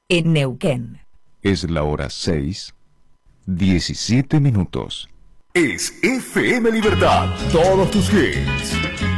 en Neuquén. Es la hora 6:17. Es FM Libertad. Todos tus hits.